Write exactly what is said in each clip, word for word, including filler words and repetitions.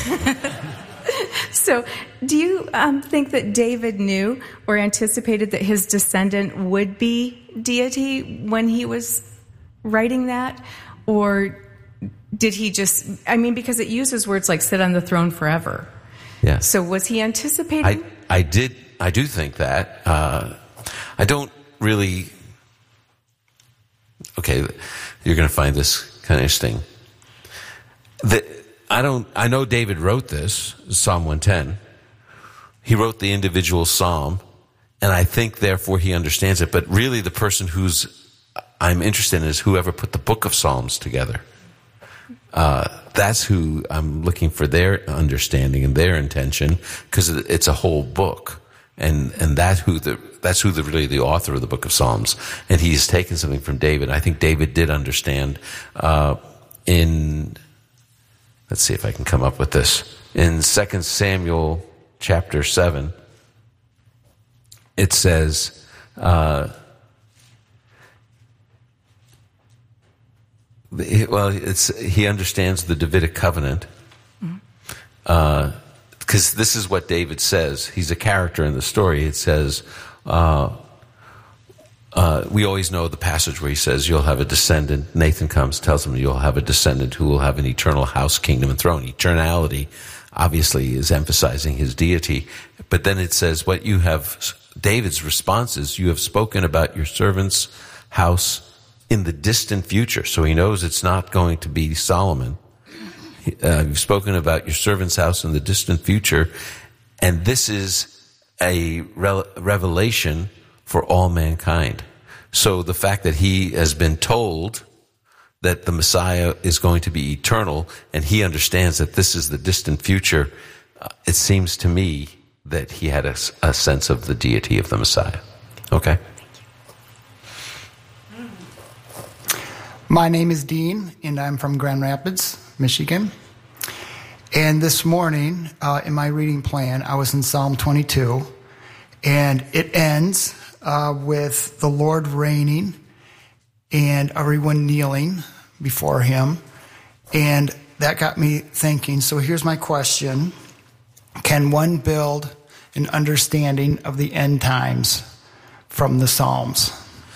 So do you um, think that David knew or anticipated that his descendant would be deity when he was writing that? Or did he just, I mean, because it uses words like sit on the throne forever. Yeah. So was he anticipating? I, I did, I do think that. Uh, I don't really, okay, you're going to find this kind of interesting. The, I don't, I know David wrote this, Psalm one ten. He wrote the individual psalm, and I think therefore he understands it. But really the person who's I'm interested in is whoever put the book of Psalms together. Uh, that's who I'm looking for their understanding and their intention, because it's a whole book. And, and that who the, that's who the, really the author of the book of Psalms. And he's taken something from David. I think David did understand, uh, in, let's see if I can come up with this. In Second Samuel chapter seven, it says, uh, well, it's, he understands the Davidic covenant, mm-hmm. uh, because this is what David says. He's a character in the story. It says, uh, uh, we always know the passage where he says, you'll have a descendant. Nathan comes, tells him you'll have a descendant who will have an eternal house, kingdom, and throne. Eternality, obviously, is emphasizing his deity. But then it says, what you have, David's response is, you have spoken about your servant's house in the distant future. So he knows it's not going to be Solomon. Uh, you've spoken about your servant's house in the distant future, and this is a re- revelation for all mankind. So the fact that he has been told that the Messiah is going to be eternal, and he understands that this is the distant future, uh, it seems to me that he had a, a sense of the deity of the Messiah. Okay? My name is Dean, and I'm from Grand Rapids, Michigan. And this morning, uh, in my reading plan, I was in Psalm twenty-two, and it ends uh, with the Lord reigning and everyone kneeling before him. And that got me thinking. So here's my question. Can one build an understanding of the end times from the Psalms?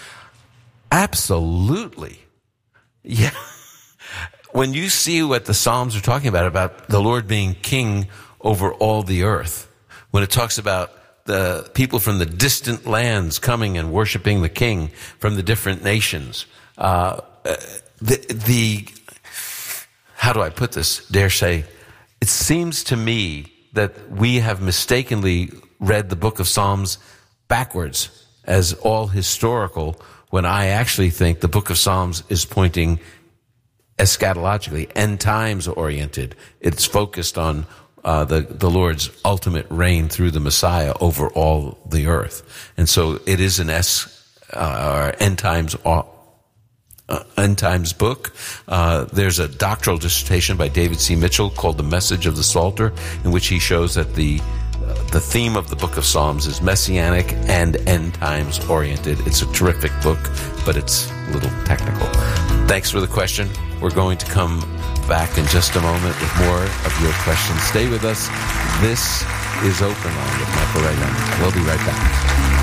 Absolutely. Yeah. When you see what the Psalms are talking about, about the Lord being king over all the earth, when it talks about the people from the distant lands coming and worshiping the king from the different nations, uh, the, the, how do I put this? Dare say, it seems to me that we have mistakenly read the book of Psalms backwards as all historical, when I actually think the book of Psalms is pointing eschatologically, end times oriented. It's focused on uh, the, the Lord's ultimate reign through the Messiah over all the earth. And so it is an es, uh, end times uh, end times book. Uh, there's a doctoral dissertation by David C. Mitchell called The Message of the Psalter, in which he shows that the The theme of the book of Psalms is messianic and end times oriented. It's a terrific book, but it's a little technical. Thanks for the question. We're going to come back in just a moment with more of your questions. Stay with us. This is Open Line with Michael Wright. We'll be right back.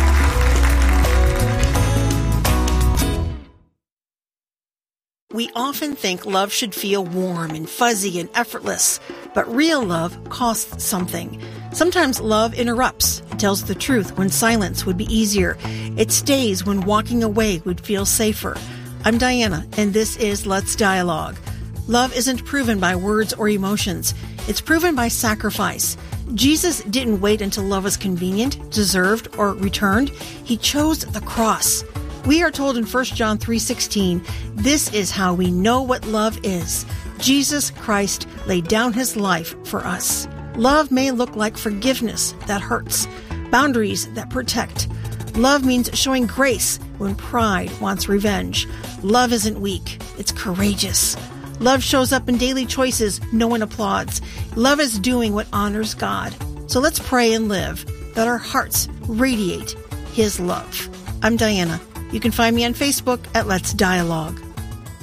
We often think love should feel warm and fuzzy and effortless, but real love costs something. Sometimes love interrupts. It tells the truth when silence would be easier. It stays when walking away would feel safer. I'm Diana, and this is Let's Dialogue. Love isn't proven by words or emotions. It's proven by sacrifice. Jesus didn't wait until love was convenient, deserved, or returned. He chose the cross. We are told in First John three sixteen, this is how we know what love is. Jesus Christ laid down his life for us. Love may look like forgiveness that hurts, boundaries that protect. Love means showing grace when pride wants revenge. Love isn't weak, it's courageous. Love shows up in daily choices no one applauds. Love is doing what honors God. So let's pray and live, that our hearts radiate his love. I'm Diana. You can find me on Facebook at Let's Dialogue.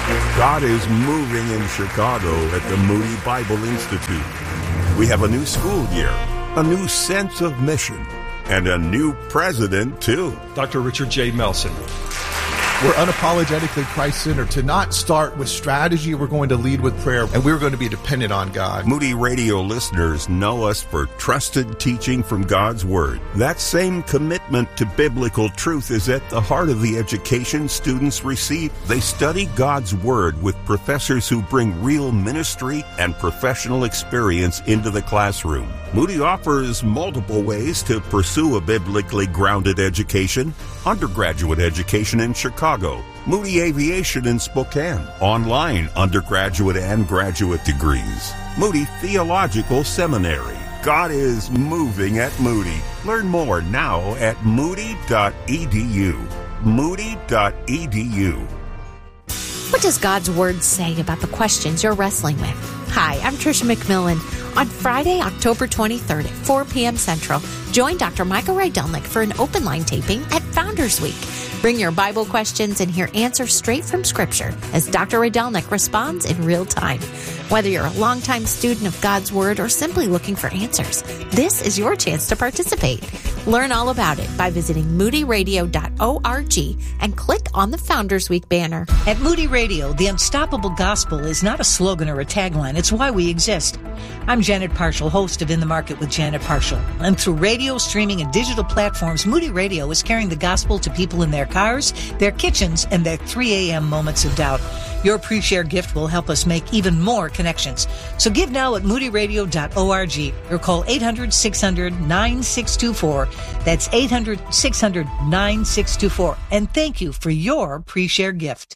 God is moving in Chicago at the Moody Bible Institute. We have a new school year, a new sense of mission, and a new president, too. Doctor Richard J. Melson. We're unapologetically Christ-centered. To not start with strategy, we're going to lead with prayer, and we're going to be dependent on God. Moody Radio listeners know us for trusted teaching from God's Word. That same commitment to biblical truth is at the heart of the education students receive. They study God's Word with professors who bring real ministry and professional experience into the classroom. Moody offers multiple ways to pursue a biblically grounded education. Undergraduate education in Chicago, Moody Aviation in Spokane, online undergraduate and graduate degrees, Moody Theological Seminary. God is moving at Moody. Learn more now at moody dot e d u. moody dot e d u. What does God's Word say about the questions you're wrestling with? Hi, I'm Tricia McMillan. On Friday, October twenty-third at four p.m. Central, join Doctor Michael Rydelnik for an open line taping at Founders Week. Bring your Bible questions and hear answers straight from Scripture as Doctor Rydelnik responds in real time. Whether you're a longtime student of God's Word or simply looking for answers, this is your chance to participate. Learn all about it by visiting moody radio dot org and click on the Founders Week banner. At Moody Radio, the unstoppable gospel is not a slogan or a tagline. It's why we exist. I'm Janet Parshall, host of In the Market with Janet Parshall. And through radio, streaming, and digital platforms, Moody Radio is carrying the gospel to people in their cars, their kitchens, and their three a.m. moments of doubt. Your pre-share gift will help us make even more connections. So give now at moody radio dot org or call eight hundred, six hundred, nine six two four. That's eight hundred, six hundred, nine six two four. And thank you for your pre-share gift.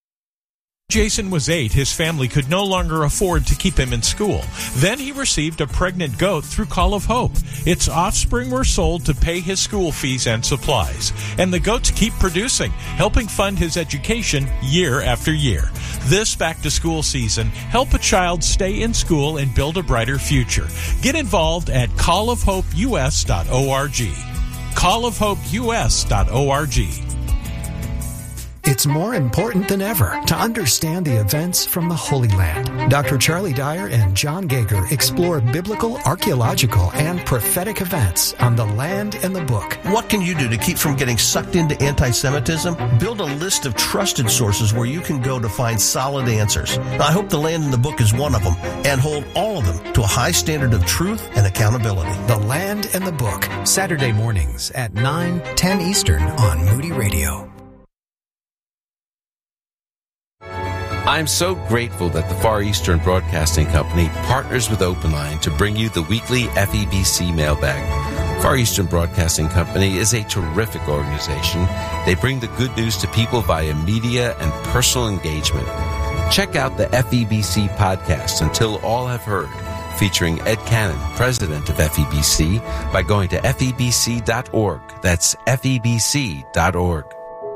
Jason was eight. His family could no longer afford to keep him in school. Then he received a pregnant goat through Call of Hope. Its offspring were sold to pay his school fees and supplies. And the goats keep producing, helping fund his education year after year. This back-to-school season, help a child stay in school and build a brighter future. Get involved at call of hope u s dot org. call of hope u s dot org. It's more important than ever to understand the events from the Holy Land. Doctor Charlie Dyer and John Gager explore biblical, archaeological, and prophetic events on the land and the book. What can you do to keep from getting sucked into anti-Semitism? Build a list of trusted sources where you can go to find solid answers. I hope the land and the book is one of them, and hold all of them to a high standard of truth and accountability. The Land and the Book, Saturday mornings at nine, ten Eastern on Moody Radio. I'm so grateful that the Far Eastern Broadcasting Company partners with OpenLine to bring you the weekly F E B C mailbag. Far Eastern Broadcasting Company is a terrific organization. They bring the good news to people via media and personal engagement. Check out the F E B C podcast, Until All Have Heard, featuring Ed Cannon, president of F E B C, by going to F E B C dot org. That's F E B C dot org.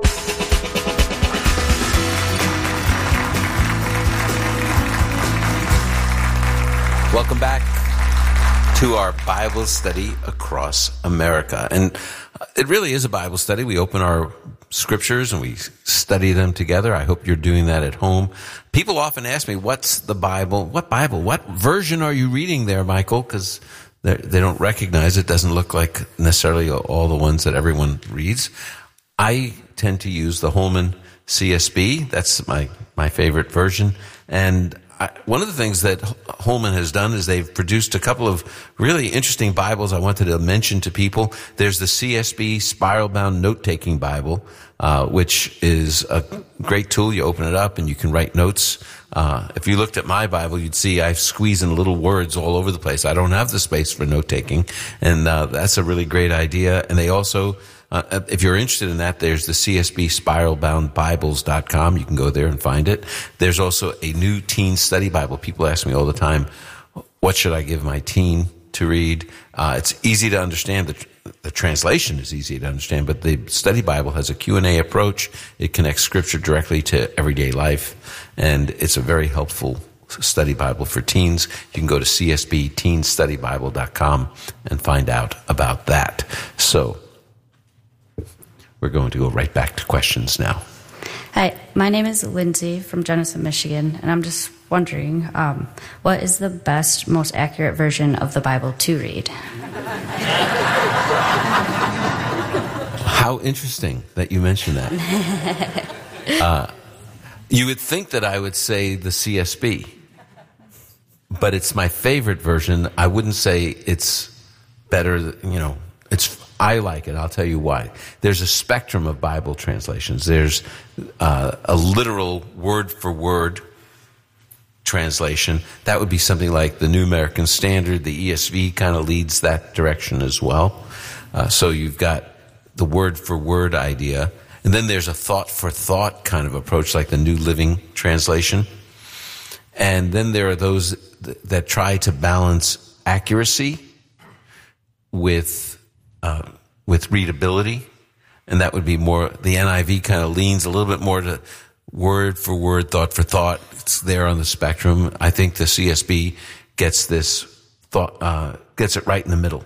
Welcome back to our Bible study across America. And it really is a Bible study. We open our scriptures and we study them together. I hope you're doing that at home. People often ask me, what's the Bible? What Bible? What version are you reading there, Michael? Because they don't recognize it. It doesn't look like necessarily all the ones that everyone reads. I tend to use the Holman C S B. That's my, my favorite version. And I, one of the things that Holman has done is they've produced a couple of really interesting Bibles I wanted to mention to people. There's the C S B Spiral-Bound Note-Taking Bible, uh, which is a great tool. You open it up and you can write notes. Uh, if you looked at my Bible, you'd see I've squeezed in little words all over the place. I don't have the space for note-taking, and uh, that's a really great idea. And they also... Uh, if you're interested in that, there's the C S B Spiral Bound Bibles dot com. You can go there and find it. There's also a new teen study Bible. People ask me all the time, what should I give my teen to read? Uh, it's easy to understand. The, the translation is easy to understand, but the study Bible has a Q and A approach. It connects scripture directly to everyday life, and it's a very helpful study Bible for teens. You can go to C S B teen study bible dot com and find out about that. So, we're going to go right back to questions now. Hi, my name is Lindsay from Jenison, Michigan, and I'm just wondering, um, what is the best, most accurate version of the Bible to read? How interesting that you mentioned that. uh, you would think that I would say the C S B, but it's my favorite version. I wouldn't say it's better, you know, it's, I like it. I'll tell you why. There's a spectrum of Bible translations. There's uh, a literal word-for-word translation. That would be something like the New American Standard. The E S V kind of leads that direction as well. Uh, so you've got the word-for-word idea. And then there's a thought-for-thought kind of approach, like the New Living Translation. And then there are those th- that try to balance accuracy with uh, with readability, and that would be more, the N I V kind of leans a little bit more to word for word, thought for thought. It's there on the spectrum. I think the C S B gets this thought, uh, gets it right in the middle,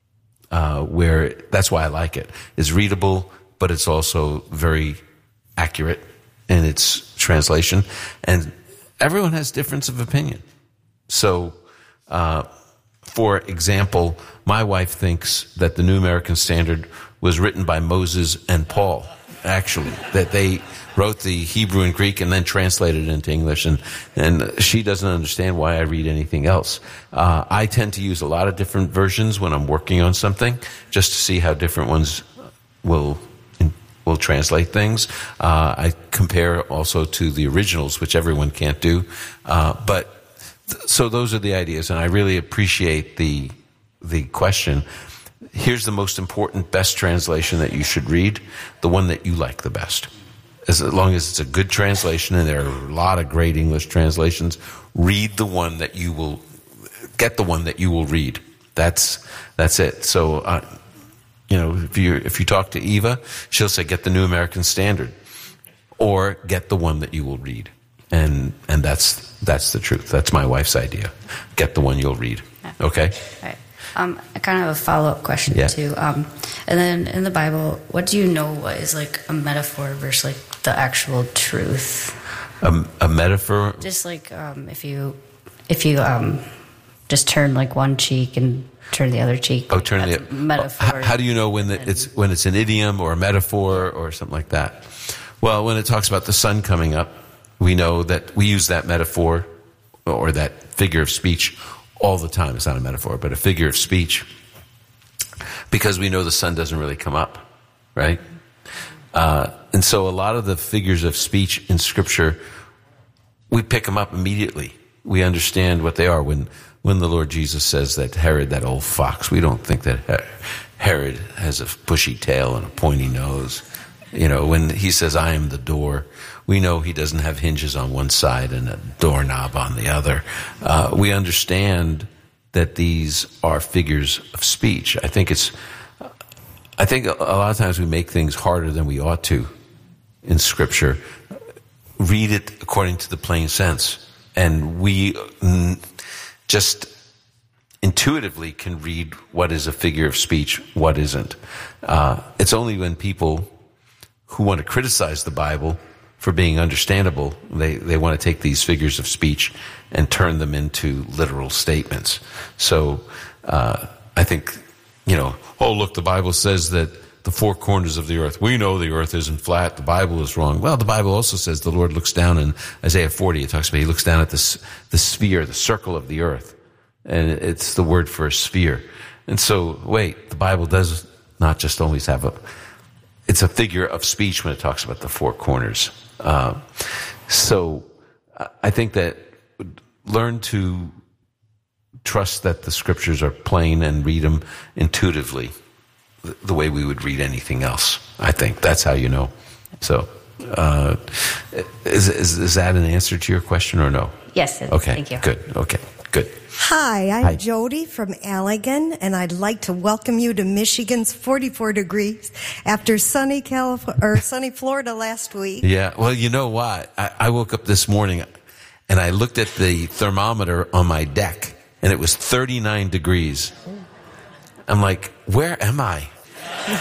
uh, where that's why I like it. It's readable, but it's also very accurate in its translation, and everyone has difference of opinion. So, uh, for example, my wife thinks that the New American Standard was written by Moses and Paul, actually, that they wrote the Hebrew and Greek and then translated it into English, and, and she doesn't understand why I read anything else. Uh, I tend to use a lot of different versions when I'm working on something, just to see how different ones will will translate things. Uh, I compare also to the originals, which everyone can't do, uh, but so those are the ideas, and I really appreciate the the question. Here's the most important, best translation that you should read, the one that you like the best. As long as it's a good translation, and there are a lot of great English translations, read the one that you will, get the one that you will read. That's that's it. So, uh, you know, if you if you talk to Eva, she'll say, get the New American Standard, or get the one that you will read. And and that's that's the truth. That's my wife's idea. Get the one you'll read. Okay? All right. Um, I kind of have a follow-up question, yeah. too. Um, and then in the Bible, what do you know what is like a metaphor versus like the actual truth? A, a metaphor? Just like um, if you if you um, just turn like one cheek and turn the other cheek. Oh, turn that's the a metaphor. How, how do you know when the, it's when it's an idiom or a metaphor or something like that? Well, when it talks about the sun coming up, we know that we use that metaphor or that figure of speech all the time. It's not a metaphor, but a figure of speech, because we know the sun doesn't really come up, right? Uh, and so a lot of the figures of speech in Scripture, we pick them up immediately. We understand what they are. When when the Lord Jesus says that Herod, that old fox, we don't think that Herod has a bushy tail and a pointy nose. You know, when he says, I am the door, we know he doesn't have hinges on one side and a doorknob on the other. Uh, we understand that these are figures of speech. I think it's, I think a lot of times we make things harder than we ought to in Scripture. Read it according to the plain sense. And we just intuitively can read what is a figure of speech, what isn't. Uh, it's only when people who want to criticize the Bible for being understandable, they, they want to take these figures of speech and turn them into literal statements. So uh, I think, you know, oh, look, the Bible says that the four corners of the earth, we know the earth isn't flat, the Bible is wrong. Well, the Bible also says the Lord looks down in Isaiah forty, it talks about he looks down at the, the sphere, the circle of the earth. And it's the word for a sphere. And so, wait, the Bible does not just always have a, it's a figure of speech when it talks about the four corners. Uh, so I think that learn to trust that the Scriptures are plain and read them intuitively the way we would read anything else. I think that's how you know. So uh, is, is, is that an answer to your question or no? Yes, it is. Okay, Thank you. good. Okay, good. Hi, I'm Hi. Jody from Allegan, and I'd like to welcome you to Michigan's forty-four degrees after sunny California or sunny Florida last week. Yeah, well, you know what? I, I woke up this morning and I looked at the thermometer on my deck, and it was thirty-nine degrees. I'm like, where am I?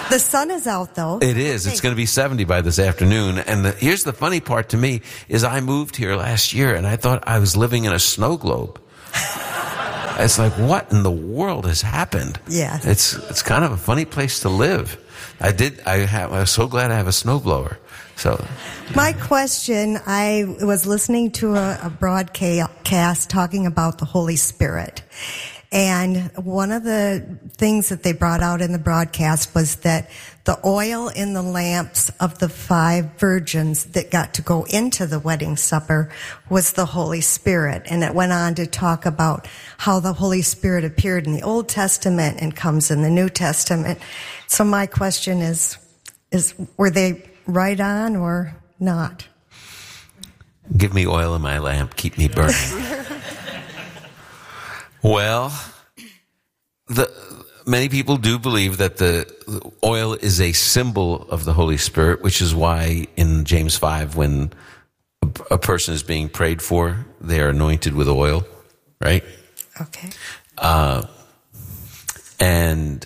The sun is out, though. It is. It's going to be seventy by this afternoon. And the, here's the funny part to me is I moved here last year and I thought I was living in a snow globe. It's like, what in the world has happened? Yeah. It's it's kind of a funny place to live. I did. I have. I was so glad I have a snowblower. So, my question: I was listening to a, a broadcast talking about the Holy Spirit, and one of the things that they brought out in the broadcast was that the oil in the lamps of the five virgins that got to go into the wedding supper was the Holy Spirit. And it went on to talk about how the Holy Spirit appeared in the Old Testament and comes in the New Testament. So my question is, is were they right on or not? Give me oil in my lamp, keep me burning. Well, the many people do believe that the oil is a symbol of the Holy Spirit, which is why in James five, when a, a person is being prayed for, they are anointed with oil, right? Okay. Uh, and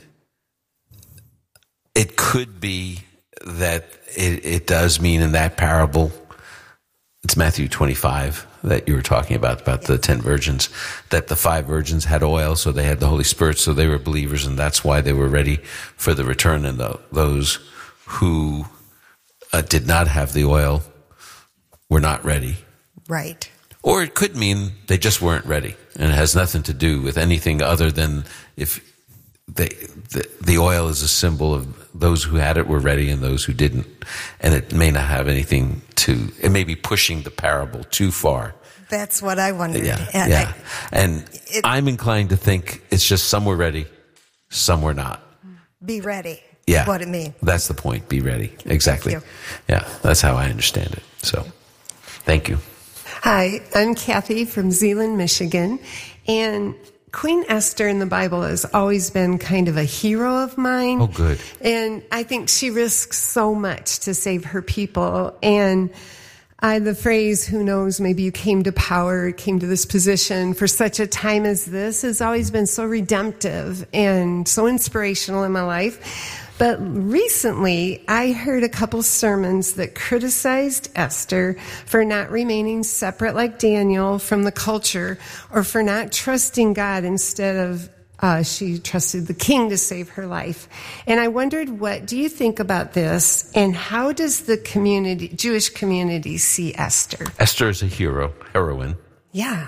it could be that it, it does mean in that parable, it's Matthew twenty-five that you were talking about, about the ten virgins, that the five virgins had oil, so they had the Holy Spirit, so they were believers, and that's why they were ready for the return, and the, those who uh, did not have the oil were not ready. Right. Or it could mean they just weren't ready, and it has nothing to do with anything other than if they, the, the oil is a symbol of those who had it were ready and those who didn't. And it may not have anything to, it may be pushing the parable too far. That's what I wondered. Yeah, and yeah. I, and it, I'm inclined to think it's just some were ready, some were not. Be ready. Yeah. What it means. That's the point. Be ready. Exactly. Thank you. Yeah. That's how I understand it. So thank you. Hi, I'm Kathy from Zeeland, Michigan. And Queen Esther in the Bible has always been kind of a hero of mine. Oh, good. And I think she risks so much to save her people. And I, the phrase, who knows, maybe you came to power, came to this position for such a time as this, has always been so redemptive and so inspirational in my life. But recently, I heard a couple sermons that criticized Esther for not remaining separate like Daniel from the culture, or for not trusting God instead of uh, she trusted the king to save her life. And I wondered, what do you think about this, and how does the community, Jewish community, see Esther? Esther is a hero, heroine. Yeah.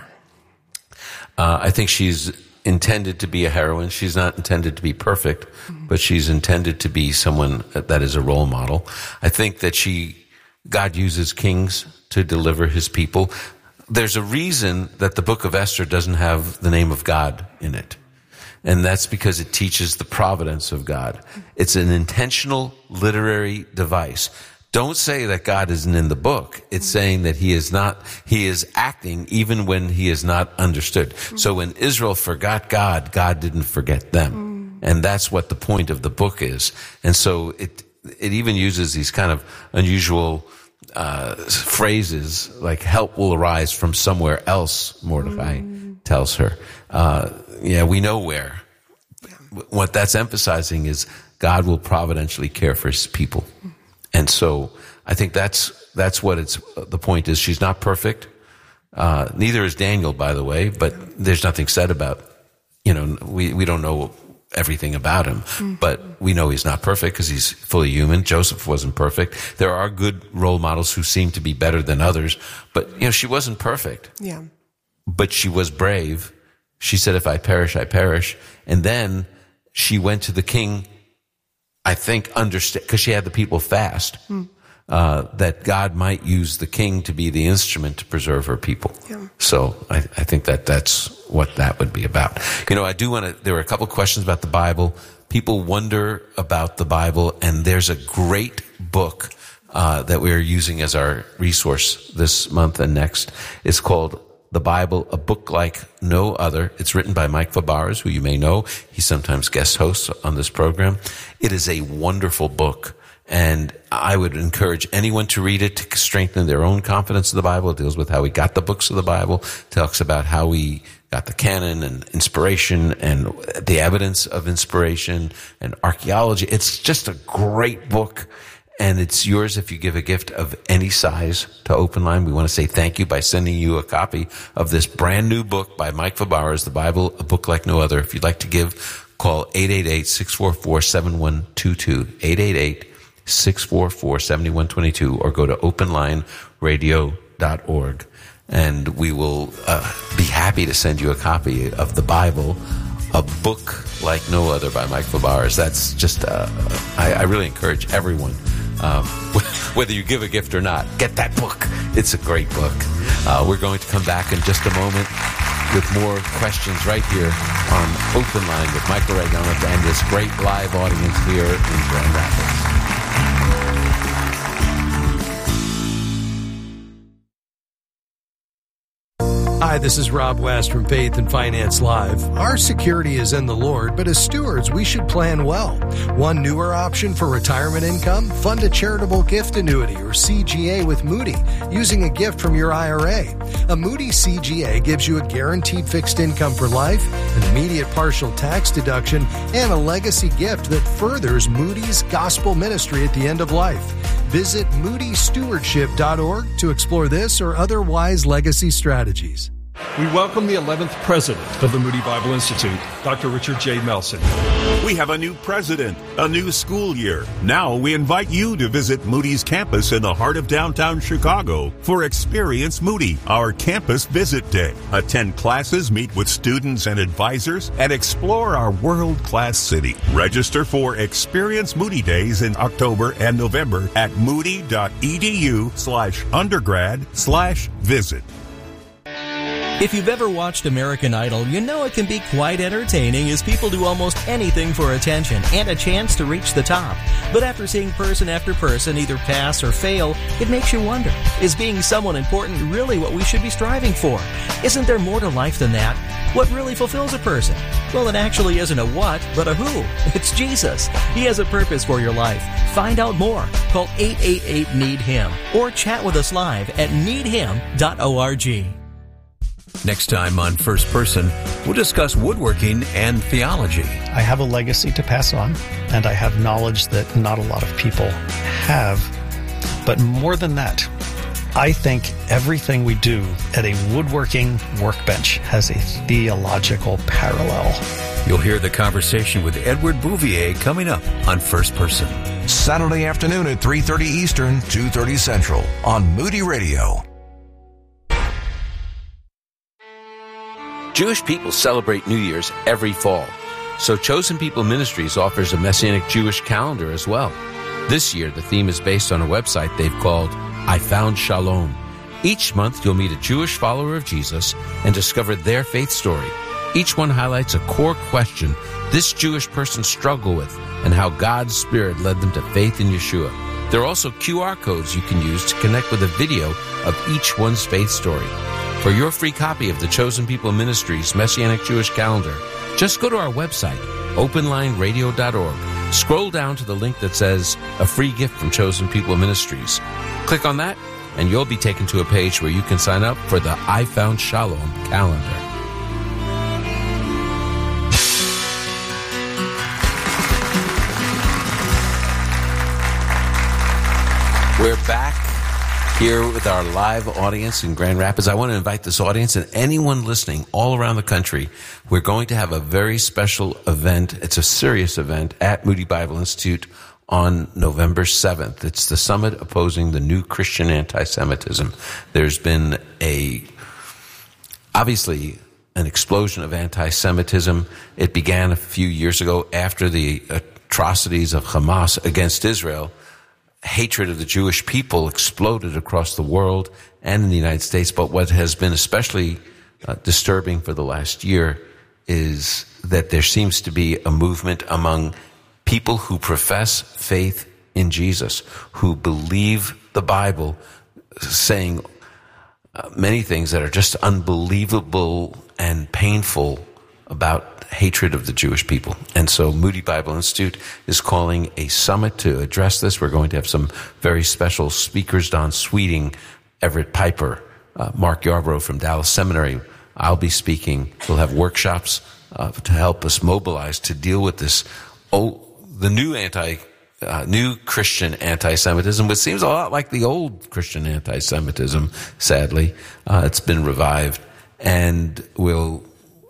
Uh, I think she's intended to be a heroine. She's not intended to be perfect, but she's intended to be someone that is a role model. I think that she, God uses kings to deliver his people. There's a reason that the book of Esther doesn't have the name of God in it. And that's because it teaches the providence of God. It's an intentional literary device. Don't say that God isn't in the book. It's saying that he is not, he is acting even when he is not understood. So when Israel forgot God, God didn't forget them. And that's what the point of the book is. And so it, it even uses these kind of unusual, uh, phrases like help will arise from somewhere else, Mordecai tells her. Uh, yeah, we know where. What that's emphasizing is God will providentially care for his people. And so I think that's that's what it's the point is. She's not perfect. Uh, neither is Daniel, by the way, but there's nothing said about, you know, we, we don't know everything about him, mm-hmm. but we know he's not perfect because he's fully human. Joseph wasn't perfect. There are good role models who seem to be better than others, but, you know, she wasn't perfect. Yeah. But she was brave. She said, if I perish, I perish. And then she went to the king, I think, understand, because she had the people fast, mm. uh, that God might use the king to be the instrument to preserve her people. Yeah. So I, I think that that's what that would be about. You know, I do want to, there were a couple questions about the Bible. People wonder about the Bible, and there's a great book uh, that we're using as our resource this month and next. It's called The Bible, A Book Like No Other. It's written by Mike Fabarez, who you may know. He sometimes guest hosts on this program. It is a wonderful book, and I would encourage anyone to read it to strengthen their own confidence in the Bible. It deals with how we got the books of the Bible. It talks about how we got the canon and inspiration and the evidence of inspiration and archaeology. It's just a great book, and it's yours if you give a gift of any size to Open Line. We want to say thank you by sending you a copy of this brand new book by Mike Fabarez, The Bible, a Book Like No Other. If you'd like to give, call eight eight eight, six four four, seven one two two, eight eight eight, six four four, seven one two two, or go to open line radio dot org. And we will uh, be happy to send you a copy of the Bible, a book like no other by Mike Fabarez. That's just, uh, I, I really encourage everyone, um, whether you give a gift or not, get that book. It's a great book. Uh, we're going to come back in just a moment with more questions right here on Open Line with Michael Ray Yelnick and this great live audience here in Grand Rapids. Hi, this is Rob West from Faith and Finance Live. Our security is in the Lord, but as stewards, we should plan well. One newer option for retirement income? Fund a charitable gift annuity or C G A with Moody using a gift from your I R A. A Moody C G A gives you a guaranteed fixed income for life, an immediate partial tax deduction, and a legacy gift that furthers Moody's gospel ministry at the end of life. Visit moody stewardship dot org to explore this or other wise legacy strategies. We welcome the eleventh president of the Moody Bible Institute, Doctor Richard J. Melson. We have a new president, a new school year. Now we invite you to visit Moody's campus in the heart of downtown Chicago for Experience Moody, our campus visit day. Attend classes, meet with students and advisors, and explore our world-class city. Register for Experience Moody Days in October and November at moody.edu slash undergrad slash visit. If you've ever watched American Idol, you know it can be quite entertaining as people do almost anything for attention and a chance to reach the top. But after seeing person after person either pass or fail, it makes you wonder, is being someone important really what we should be striving for? Isn't there more to life than that? What really fulfills a person? Well, it actually isn't a what, but a who. It's Jesus. He has a purpose for your life. Find out more. Call eight eight eight, need him or chat with us live at need him dot org. Next time on First Person, we'll discuss woodworking and theology. I have a legacy to pass on, and I have knowledge that not a lot of people have. But more than that, I think everything we do at a woodworking workbench has a theological parallel. You'll hear the conversation with Edward Bouvier coming up on First Person. Saturday afternoon at three thirty Eastern, two thirty Central on Moody Radio. Jewish people celebrate New Year's every fall, so Chosen People Ministries offers a Messianic Jewish calendar as well. This year, the theme is based on a website they've called I Found Shalom. Each month, you'll meet a Jewish follower of Jesus and discover their faith story. Each one highlights a core question this Jewish person struggled with and how God's Spirit led them to faith in Yeshua. There are also Q R codes you can use to connect with a video of each one's faith story. For your free copy of the Chosen People Ministries Messianic Jewish Calendar, just go to our website, open line radio dot org. Scroll down to the link that says, A Free Gift from Chosen People Ministries. Click on that, and you'll be taken to a page where you can sign up for the I Found Shalom calendar. We're back here with our live audience in Grand Rapids. I want to invite this audience and anyone listening all around the country. We're going to have a very special event. It's a serious event at Moody Bible Institute on November seventh. It's the Summit Opposing the New Christian Anti-Semitism. There's been a, obviously, an explosion of anti-Semitism. It began a few years ago after the atrocities of Hamas against Israel. Hatred of the Jewish people exploded across the world and in the United States. But what has been especially uh, disturbing for the last year is that there seems to be a movement among people who profess faith in Jesus, who believe the Bible, saying uh, many things that are just unbelievable and painful about hatred of the Jewish people. And so Moody Bible Institute is calling a summit to address this. We're going to have some very special speakers, Don Sweeting, Everett Piper, uh, Mark Yarbrough from Dallas Seminary, I'll be speaking. We'll have workshops uh, to help us mobilize to deal with this, oh, the new anti, uh, new Christian anti-Semitism, which seems a lot like the old Christian anti-Semitism, sadly. Uh, it's been revived. And we'll,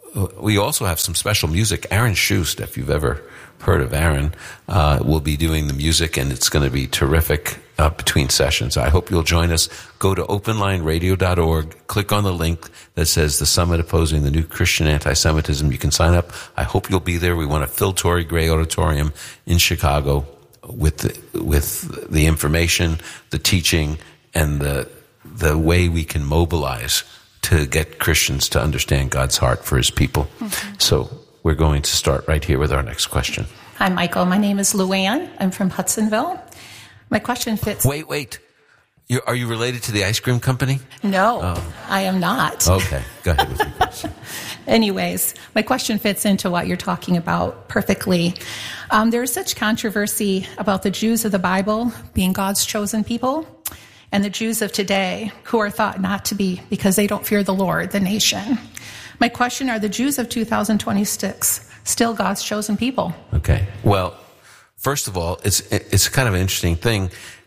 we also have some special music. Aaron Schust, if you've ever heard of Aaron, uh, will be doing the music, and it's going to be terrific uh, between sessions. I hope you'll join us. Go to open line radio dot org, click on the link that says the Summit Opposing the New Christian Anti-Semitism. You can sign up. I hope you'll be there. We want to fill Torrey Gray Auditorium in Chicago with the, with the information, the teaching, and the the way we can mobilize to get Christians to understand God's heart for his people. Mm-hmm. So we're going to start right here with our next question. Hi, Michael. My name is Luann. I'm from Hudsonville. My question fits... Wait, wait. You're, are you related to the ice cream company? No, oh. I am not. Okay, go ahead with your question. Anyways, my question fits into what you're talking about perfectly. Um, there is such controversy about the Jews of the Bible being God's chosen people, and the Jews of today who are thought not to be because they don't fear the Lord, the nation. My question, are the Jews of two thousand twenty-six still God's chosen people? Okay. Well, first of all, it's it's kind of an interesting thing.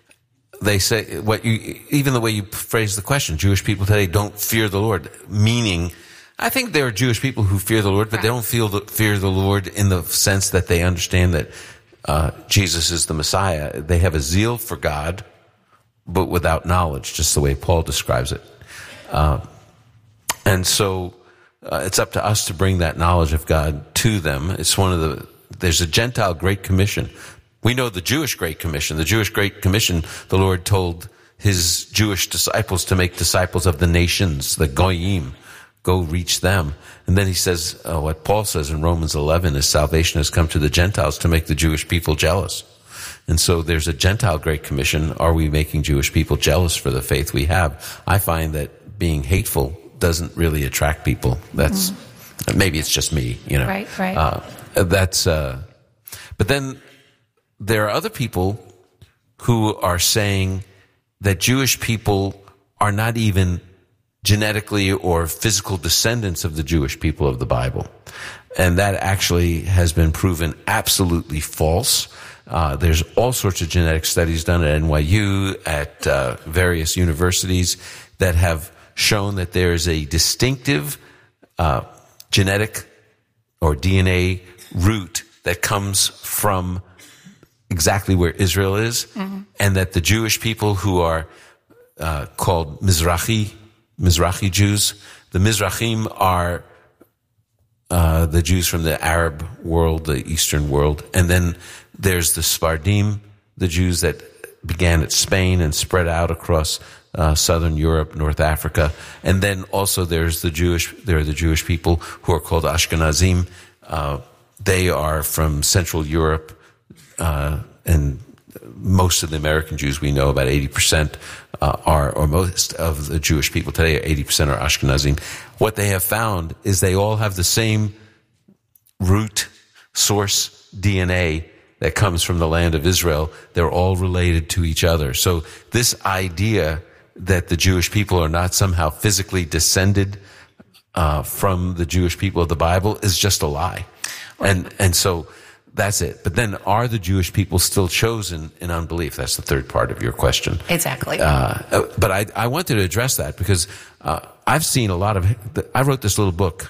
They say, what you, even the way you phrase the question, Jewish people today don't fear the Lord, meaning, I think there are Jewish people who fear the Lord, but they don't feel the, fear the Lord in the sense that they understand that uh, Jesus is the Messiah. They have a zeal for God, but without knowledge, just the way Paul describes it. Uh, and so uh, it's up to us to bring that knowledge of God to them. It's one of the, there's a Gentile Great Commission. We know the Jewish Great Commission. The Jewish Great Commission, the Lord told his Jewish disciples to make disciples of the nations, the Goyim. Go reach them. And then he says, uh, what Paul says in Romans eleven is salvation has come to the Gentiles to make the Jewish people jealous. And so there's a Gentile Great Commission. Are we making Jewish people jealous for the faith we have? I find that being hateful doesn't really attract people. That's, mm-hmm. maybe it's just me, you know. Right, right. Uh, that's, uh, but then there are other people who are saying that Jewish people are not even genetically or physical descendants of the Jewish people of the Bible. And that actually has been proven absolutely false. Uh, there's all sorts of genetic studies done at N Y U, at uh, various universities that have shown that there is a distinctive uh, genetic or D N A root that comes from exactly where Israel is, mm-hmm. and that the Jewish people who are uh, called Mizrahi, Mizrahi Jews, the Mizrahim are uh, the Jews from the Arab world, the Eastern world, and then there's the Sephardim, the Jews that began at Spain and spread out across uh, southern Europe, North Africa, and then also there's the Jewish. There are the Jewish people who are called Ashkenazim. Uh, they are from Central Europe. Uh, and most of the American Jews we know, about eighty percent uh, are, or most of the Jewish people today, eighty percent are Ashkenazim. What they have found is they all have the same root source D N A that comes from the land of Israel. They're all related to each other. So this idea that the Jewish people are not somehow physically descended uh, from the Jewish people of the Bible is just a lie. And, and so, that's it. But then, are the Jewish people still chosen in unbelief? That's the third part of your question. Exactly. Uh, but I, I wanted to address that because uh, I've seen a lot of. I wrote this little book.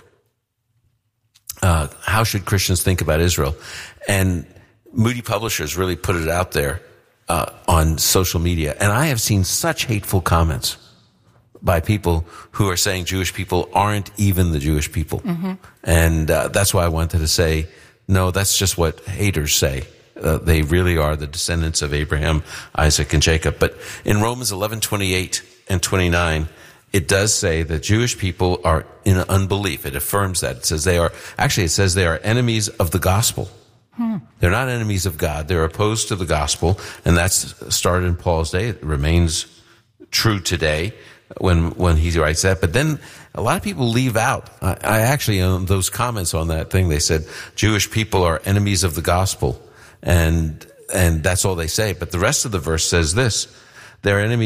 Uh, How should Christians think about Israel? And Moody Publishers really put it out there uh, on social media, and I have seen such hateful comments by people who are saying Jewish people aren't even the Jewish people, mm-hmm. and uh, that's why I wanted to say. No, that's just what haters say. Uh, they really are the descendants of Abraham, Isaac, and Jacob. But in Romans eleven twenty-eight and twenty-nine, it does say that Jewish people are in unbelief. It affirms that. It says they are, actually it says they are enemies of the gospel. Hmm. They're not enemies of God. They're opposed to the gospel. And that's started in Paul's day. It remains true today when when he writes that. But then a lot of people leave out. I, I actually, um, those comments on that thing, they said Jewish people are enemies of the gospel, and and that's all they say. But the rest of the verse says this: they're enemies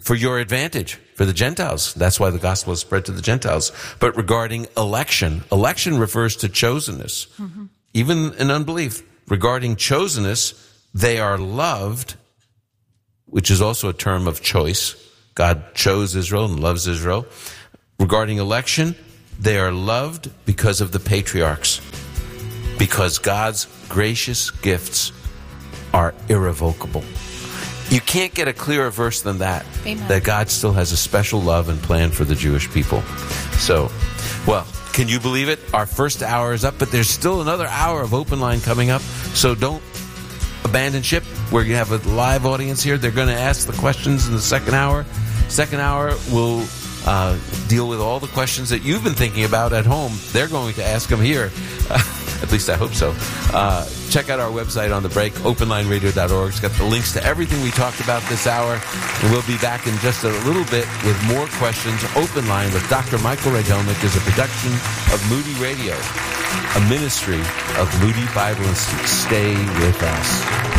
for your advantage, for the Gentiles. That's why the gospel is spread to the Gentiles. But regarding election, election refers to chosenness. Mm-hmm. Even in unbelief, regarding chosenness, they are loved, which is also a term of choice. God chose Israel and loves Israel. Regarding election, they are loved because of the patriarchs, because God's gracious gifts are irrevocable. You can't get a clearer verse than that, Amen. That God still has a special love and plan for the Jewish people. So, well, can you believe it? Our first hour is up, but there's still another hour of Open Line coming up, so don't abandon ship. We're going to have a live audience here. They're going to ask the questions in the second hour. Second hour, we'll uh, deal with all the questions that you've been thinking about at home. They're going to ask them here. Uh, at least I hope so. Uh, check out our website on the break, open line radio dot org. It's got the links to everything we talked about this hour. And we'll be back in just a little bit with more questions. Open Line with Doctor Michael Rydelnik is a production of Moody Radio, a ministry of Moody Bible Institute. Stay with us.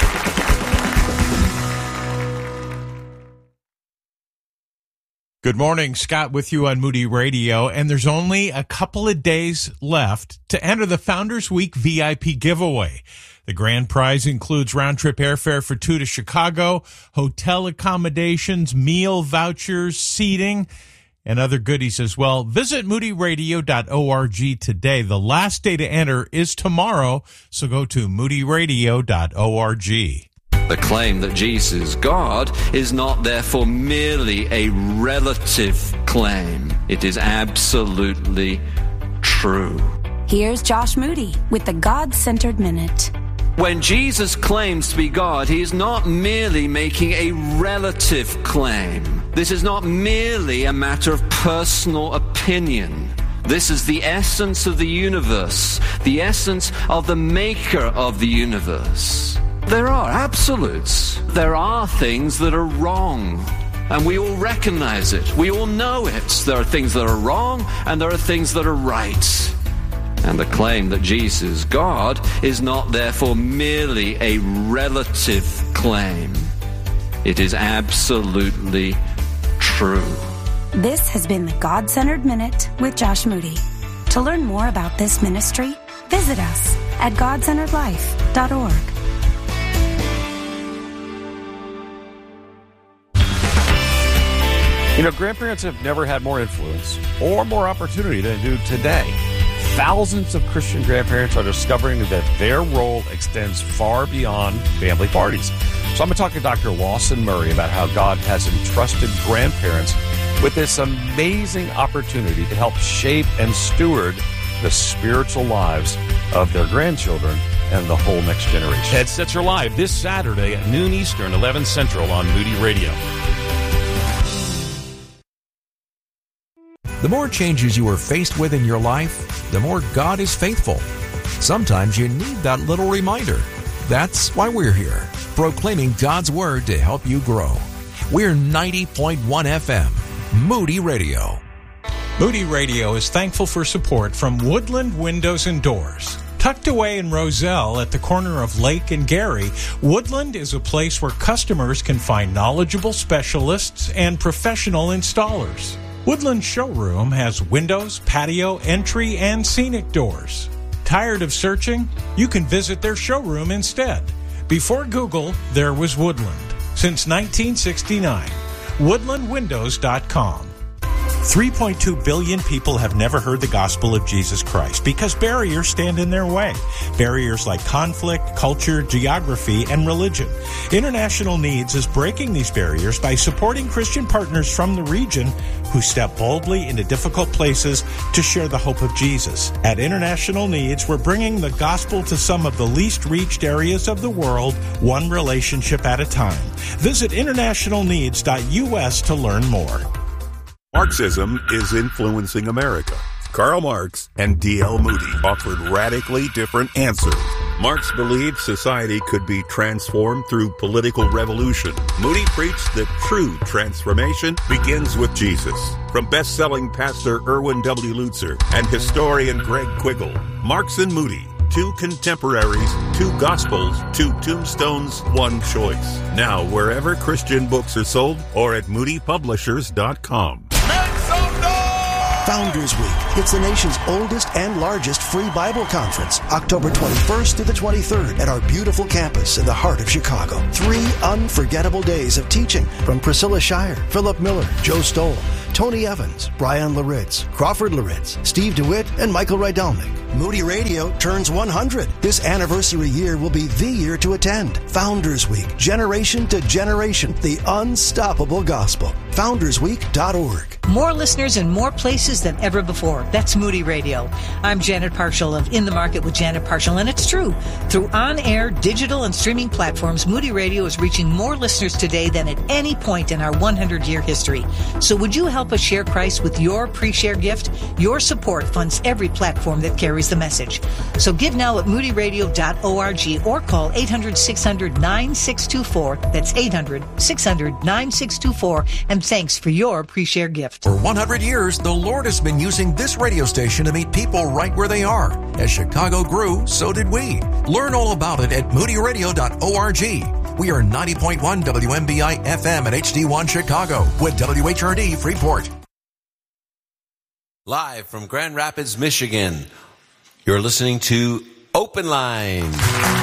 Good morning, Scott with you on Moody Radio, and there's only a couple of days left to enter the Founders Week V I P giveaway. The grand prize includes round-trip airfare for two to Chicago, hotel accommodations, meal vouchers, seating, and other goodies as well. Visit moody radio dot org today. The last day to enter is tomorrow, so go to moody radio dot org. The claim that Jesus is God is not therefore merely a relative claim. It is absolutely true. Here's Josh Moody with the God-Centered Minute. When Jesus claims to be God, he is not merely making a relative claim. This is not merely a matter of personal opinion. This is the essence of the universe, the essence of the maker of the universe. There are absolutes. There are things that are wrong, and we all recognize it. We all know it. There are things that are wrong, and there are things that are right. And the claim that Jesus is God is not therefore merely a relative claim. It is absolutely true. This has been the God-Centered Minute with Josh Moody. To learn more about this ministry, visit us at god centered life dot org. You know, grandparents have never had more influence or more opportunity than they do today. Thousands of Christian grandparents are discovering that their role extends far beyond family parties. So I'm going to talk to Doctor Lawson Murray about how God has entrusted grandparents with this amazing opportunity to help shape and steward the spiritual lives of their grandchildren and the whole next generation. Headsets are live this Saturday at noon Eastern, eleven Central on Moody Radio. The more changes you are faced with in your life, the more God is faithful. Sometimes you need that little reminder. That's why we're here, proclaiming God's Word to help you grow. We're ninety point one F M, Moody Radio. Moody Radio is thankful for support from Woodland Windows and Doors. Tucked away in Roselle at the corner of Lake and Gary, Woodland is a place where customers can find knowledgeable specialists and professional installers. Woodland Showroom has windows, patio, entry, and scenic doors. Tired of searching? You can visit their showroom instead. Before Google, there was Woodland. Since nineteen sixty-nine. woodland windows dot com. three point two billion people have never heard the gospel of Jesus Christ because barriers stand in their way. Barriers like conflict, culture, geography, and religion. International Needs is breaking these barriers by supporting Christian partners from the region who step boldly into difficult places to share the hope of Jesus. At International Needs, we're bringing the gospel to some of the least reached areas of the world, one relationship at a time. Visit international needs dot U S to learn more. Marxism is influencing America. Karl Marx and D L Moody offered radically different answers. Marx believed society could be transformed through political revolution. Moody preached that true transformation begins with Jesus. From best-selling pastor Erwin W. Lutzer and historian Greg Quiggle, Marx and Moody, two contemporaries, two gospels, two tombstones, one choice. Now, wherever Christian books are sold or at moody publishers dot com. Founders Week. It's the nation's oldest and largest free Bible conference, October twenty-first to the twenty-third at our beautiful campus in the heart of Chicago. Three unforgettable days of teaching from Priscilla Shire, Philip Miller, Joe Stoll, Tony Evans, Brian Laritz, Crawford Laritz, Steve DeWitt, and Michael Rydelnik. Moody Radio turns one hundred. This anniversary year will be the year to attend. Founders Week, generation to generation, the unstoppable gospel. founders week dot org. More listeners in more places than ever before. That's Moody Radio. I'm Janet Parshall of In the Market with Janet Parshall, and it's true. Through on-air, digital, and streaming platforms, Moody Radio is reaching more listeners today than at any point in our one hundred year history. So would you help us share Christ with your pre-share gift? Your support funds every platform that carries the message. So give now at moody radio dot org or call eight hundred, six hundred, nine six two four. That's eight hundred, six hundred, nine six two four. And thanks for your pre-share gift. For one hundred years, the Lord has been using this radio station to meet people right where they are. As Chicago grew, so did we. Learn all about it at moody radio dot org. We are ninety point one W M B I F M at H D one Chicago with W H R D Freeport. Live from Grand Rapids, Michigan, you're listening to Open Line.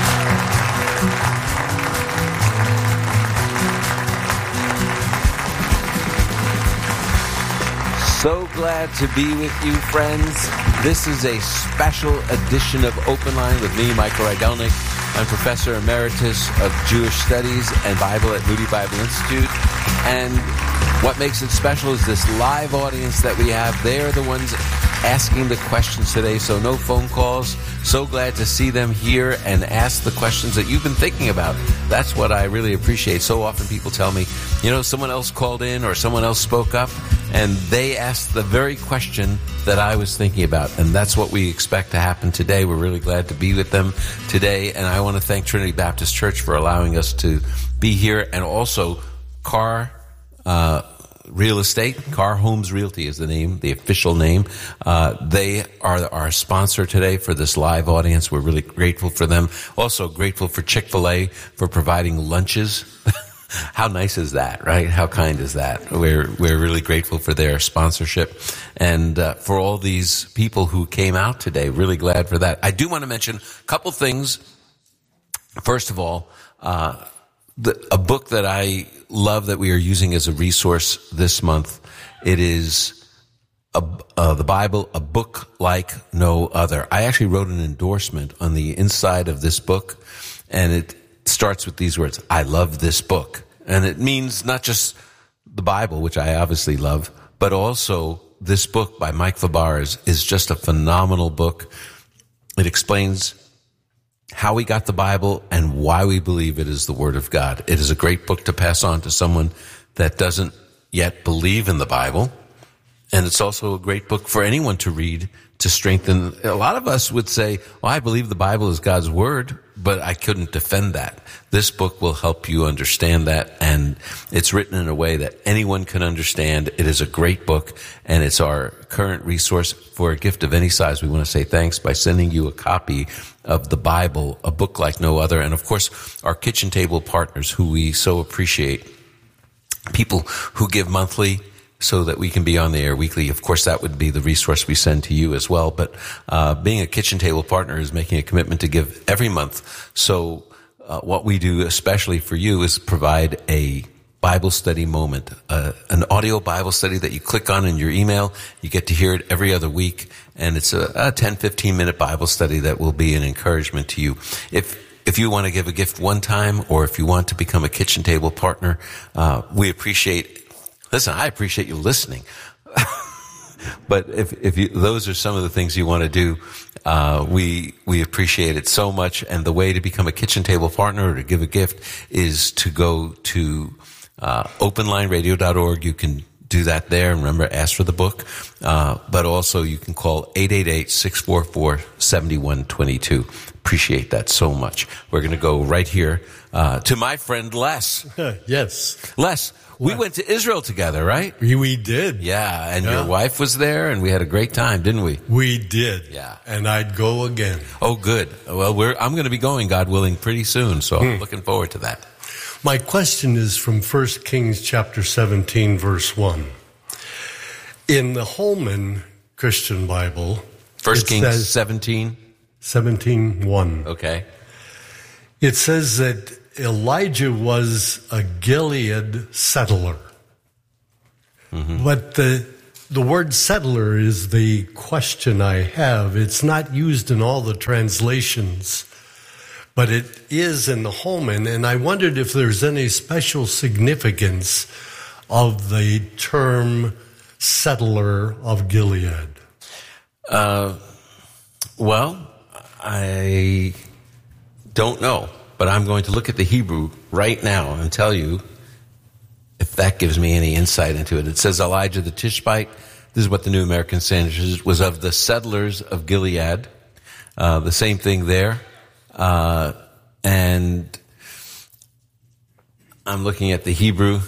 So glad to be with you, friends. This is a special edition of Open Line with me, Michael Rydelnik. I'm Professor Emeritus of Jewish Studies and Bible at Moody Bible Institute. And what makes it special is this live audience that we have. They're the ones asking the questions today, so no phone calls. So glad to see them here and ask the questions that you've been thinking about. That's what I really appreciate. So often people tell me, you know, someone else called in or someone else spoke up, and they asked the very question that I was thinking about. And that's what we expect to happen today. We're really glad to be with them today. And I want to thank Trinity Baptist Church for allowing us to be here, and also Carr uh, Real Estate. Carr Homes Realty is the name, the official name. Uh, they are our sponsor today for this live audience. We're really grateful for them. Also grateful for Chick-fil-A for providing lunches. How nice is that, right? How kind is that? We're we're really grateful for their sponsorship and uh, for all these people who came out today. Really glad for that. I do want to mention a couple things. First of all, uh, the, a book that I love that we are using as a resource this month. It is a, uh, the Bible, a book like no other. I actually wrote an endorsement on the inside of this book, and it starts with these words: I love this book. And it means not just the Bible, which I obviously love, but also this book by Mike Fabar is, is just a phenomenal book. It explains how we got the Bible and why we believe it is the Word of God. It is a great book to pass on to someone that doesn't yet believe in the Bible. And it's also a great book for anyone to read to strengthen. A lot of us would say, well, I believe the Bible is God's Word, but I couldn't defend that. This book will help you understand that, and it's written in a way that anyone can understand. It is a great book, and it's our current resource for a gift of any size. We want to say thanks by sending you a copy of the Bible, a book like no other. And of course, our kitchen table partners who we so appreciate, people who give monthly so that we can be on the air weekly. Of course, that would be the resource we send to you as well. But uh being a kitchen table partner is making a commitment to give every month. So uh, what we do especially for you is provide a Bible study moment, uh, an audio Bible study that you click on in your email. You get to hear it every other week, and it's a, a ten, fifteen minute Bible study that will be an encouragement to you. If If you want to give a gift one time, or if you want to become a kitchen table partner, uh we appreciate Listen, I appreciate you listening. But if, if you, those are some of the things you want to do, uh, we, we appreciate it so much. And the way to become a kitchen table partner or to give a gift is to go to, uh, open line radio dot org. You can do that there. And remember, ask for the book. Uh, but also you can call eight eight eight, six four four, seven one two two. Appreciate that so much. We're going to go right here uh, to my friend Les. Yes. Les, we went to Israel together, right? We, we did. Yeah, and Yeah. your wife was there, and we had a great time, didn't we? We did. Yeah. And I'd go again. Oh, good. Well, we're I'm going to be going, God willing, pretty soon, so I'm Hmm. looking forward to that. My question is from First Kings chapter seventeen, verse one. In the Holman Christian Bible, First it Kings says- seventeen? seventeen one. Okay. It says that Elijah was a Gilead settler. Mm-hmm. But the the word settler is the question I have. It's not used in all the translations, but it is in the Holman, and I wondered if there's any special significance of the term settler of Gilead. Uh, well, I don't know, but I'm going to look at the Hebrew right now and tell you if that gives me any insight into it. It says Elijah the Tishbite. This is what the New American Standard says, was of the settlers of Gilead. Uh, the same thing there. Uh, and I'm looking at the Hebrew.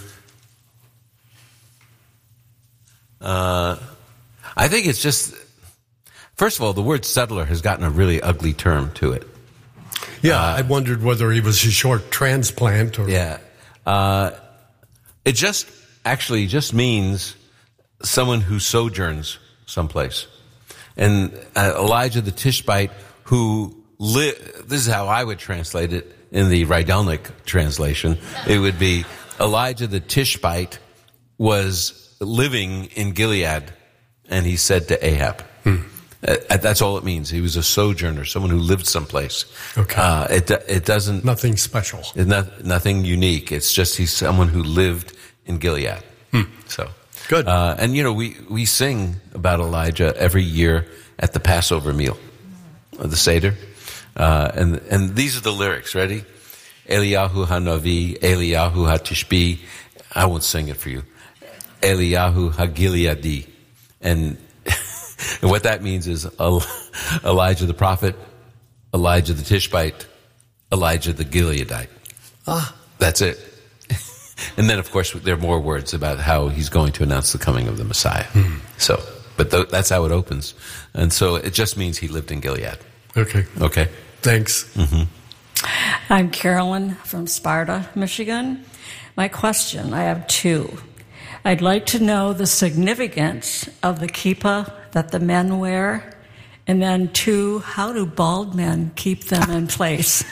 Uh, I think it's just, first of all, the word settler has gotten a really ugly term to it. Yeah, uh, I wondered whether he was a short transplant or... Yeah. Uh, it just, actually just means someone who sojourns someplace. And uh, Elijah the Tishbite, who li- this is how I would translate it in the Rydelnik translation. It would be Elijah the Tishbite was living in Gilead, and he said to Ahab. Hmm. Uh, that's all it means. He was a sojourner, someone who lived someplace. Okay. Uh, it it doesn't nothing special. It's not, nothing unique. It's just he's someone who lived in Gilead. Hmm. So good. Uh, and you know we we sing about Elijah every year at the Passover meal, the Seder, uh, and and these are the lyrics. Ready? Eliyahu Hanavi, Eliyahu Hatishbi. I won't sing it for you. Eliyahu Hagileadi, and. And what that means is Elijah the prophet, Elijah the Tishbite, Elijah the Gileadite. Ah. That's it. And then, of course, there are more words about how he's going to announce the coming of the Messiah. Hmm. So, but th- that's how it opens. And so it just means he lived in Gilead. Okay. Okay. Thanks. Mm-hmm. I'm Carolyn from Sparta, Michigan. My question, I have two. I'd like to know the significance of the kippah that the men wear, and then two, how do bald men keep them in place?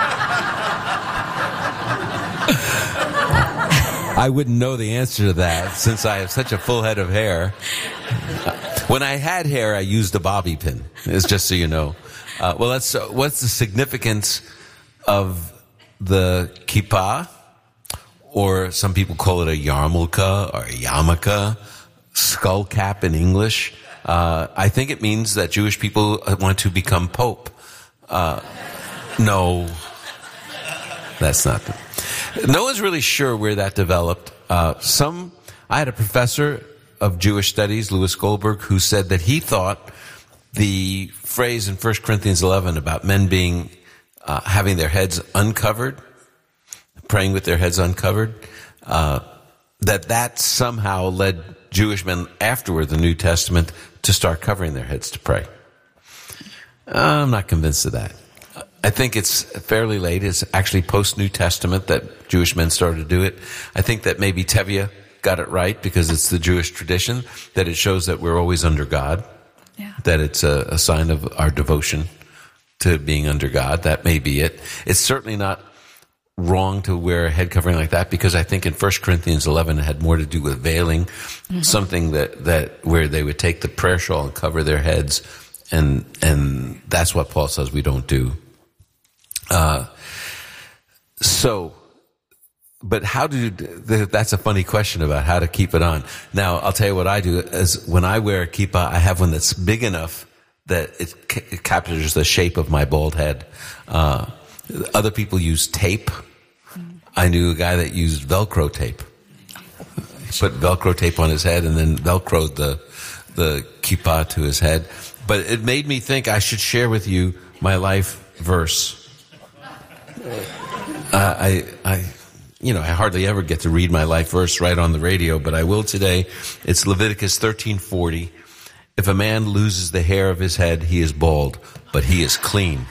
I wouldn't know the answer to that since I have such a full head of hair. When I had hair, I used a bobby pin. It's just so you know. Uh, well, that's uh, what's the significance of the kippah? Or some people call it a yarmulke or a yarmulke, skull cap in English. Uh, I think it means that Jewish people want to become pope. Uh, no, that's not. The, no one's really sure where that developed. Uh, some, I had a professor of Jewish studies, Louis Goldberg, who said that he thought the phrase in First Corinthians eleven about men being uh, having their heads uncovered, praying with their heads uncovered, uh, that that somehow led Jewish men afterward, the New Testament, to start covering their heads to pray. Uh, I'm not convinced of that. I think it's fairly late. It's actually post-New Testament that Jewish men started to do it. I think that maybe Tevye got it right because it's the Jewish tradition, that it shows that we're always under God, yeah. that it's a, a sign of our devotion to being under God. That may be it. It's certainly not wrong to wear a head covering like that, because I think in First Corinthians eleven it had more to do with veiling, mm-hmm. something that, that where they would take the prayer shawl and cover their heads, and and that's what Paul says we don't do. Uh, so, but how do you, that's a funny question about how to keep it on. Now, I'll tell you what I do is when I wear a kippah, I have one that's big enough that it, ca- it captures the shape of my bald head. Uh, Other people use tape. I knew a guy that used Velcro tape. put Velcro tape on his head and then Velcroed the the kippah to his head. But it made me think I should share with you my life verse. Uh, I, I, you know, I hardly ever get to read my life verse right on the radio, but I will today. It's Leviticus thirteen forty. If a man loses the hair of his head, he is bald, but he is clean.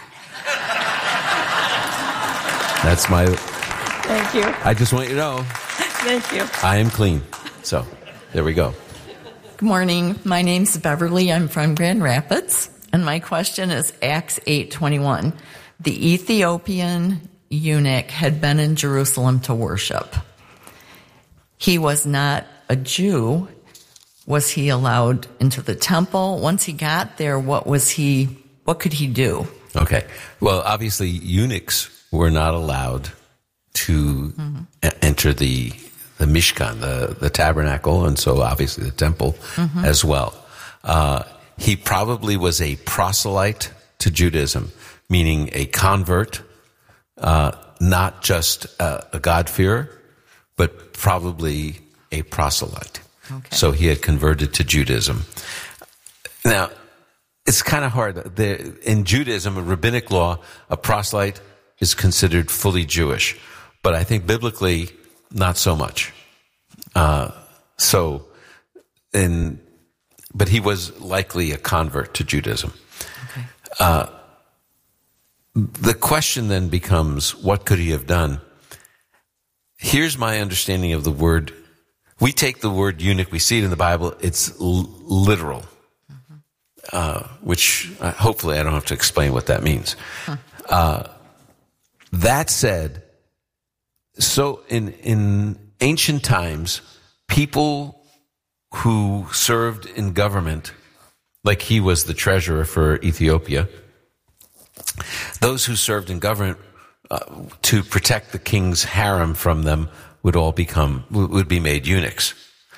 That's my... Thank you. I just want you to know. Thank you. I am clean. So, there we go. Good morning. My name's Beverly. I'm from Grand Rapids. And my question is Acts eight twenty-one. The Ethiopian eunuch had been in Jerusalem to worship. He was not a Jew. Was he allowed into the temple? Once he got there, what was he, what could he do? Okay. Well, obviously, eunuchs were not allowed to mm-hmm. a- enter the the Mishkan, the, the tabernacle, and so obviously the temple mm-hmm. as well. Uh, he probably was a proselyte to Judaism, meaning a convert, uh, not just a, a God-fearer, but probably a proselyte. Okay. So he had converted to Judaism. Now, it's kind of hard. The, in Judaism, in rabbinic law, a proselyte is considered fully Jewish. But I think biblically, not so much. Uh, so, in, but he was likely a convert to Judaism. Okay. Uh, the question then becomes, what could he have done? Here's my understanding of the word. We take the word eunuch, we see it in the Bible, it's l- literal, mm-hmm. uh, which uh, hopefully I don't have to explain what that means. Huh. Uh, that said, so in, in ancient times, people who served in government, like he was the treasurer for Ethiopia, those who served in government uh, to protect the king's harem from them would all become, would be made eunuchs.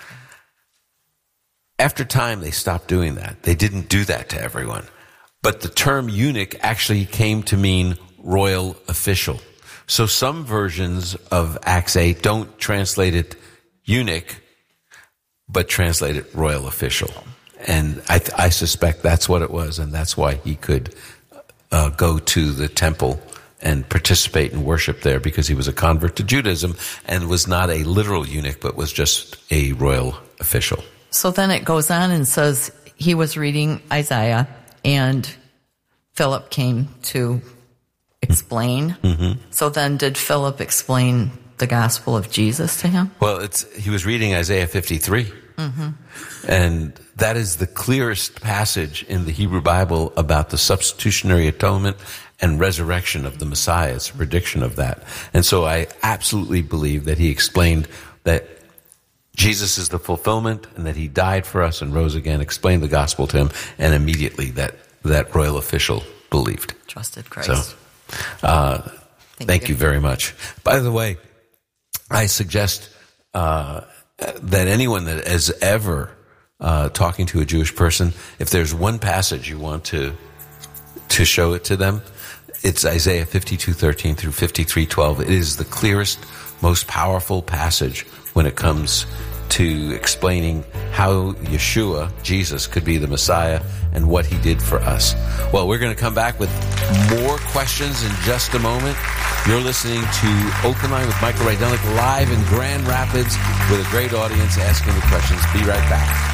After time, they stopped doing that. They didn't do that to everyone. But the term eunuch actually came to mean royal official. So some versions of Acts eight don't translate it eunuch, but translate it royal official. And I, I suspect that's what it was, and that's why he could uh, go to the temple and participate in worship there, because he was a convert to Judaism and was not a literal eunuch, but was just a royal official. So then it goes on and says he was reading Isaiah, and Philip came to explain. Mm-hmm. So then did Philip explain the gospel of Jesus to him? Well, it's he was reading Isaiah fifty-three. Mm-hmm. And that is the clearest passage in the Hebrew Bible about the substitutionary atonement and resurrection of the Messiah. It's a prediction of that. And so I absolutely believe that he explained that Jesus is the fulfillment and that he died for us and rose again, explained the gospel to him, and immediately that, that royal official believed. Trusted Christ. So, uh, thank, thank you. you very much. By the way, I suggest uh, that anyone that is ever uh, talking to a Jewish person, if there's one passage you want to to show it to them, it's Isaiah fifty-two thirteen through fifty-three twelve. It is the clearest, most powerful passage when it comes to explaining how Yeshua, Jesus, could be the Messiah and what he did for us. Well, we're going to come back with more questions in just a moment. You're listening to Open Line with Michael Rydelnik live in Grand Rapids with a great audience asking the questions. Be right back.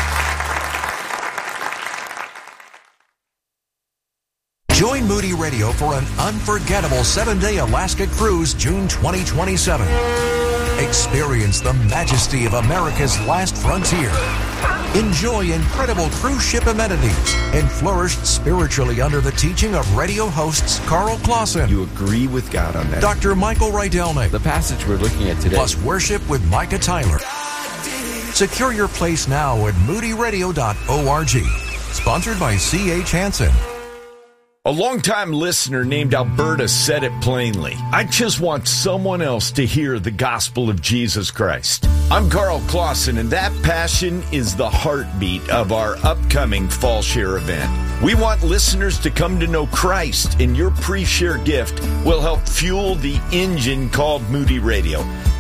Join Moody Radio for an unforgettable seven-day Alaska cruise June twenty twenty-seven. Experience the majesty of America's last frontier. Enjoy incredible cruise ship amenities and flourish spiritually under the teaching of radio hosts Carl Clausen. You agree with God on that. Doctor Michael Rydelnik. The passage we're looking at today. Plus worship with Micah Tyler. Secure your place now at moody radio dot org. Sponsored by C H Hansen. A longtime listener named Alberta said it plainly. I just want someone else to hear the gospel of Jesus Christ. I'm Carl Clausen, and that passion is the heartbeat of our upcoming Fall Share event. We want listeners to come to know Christ, and your pre-share gift will help fuel the engine called Moody Radio.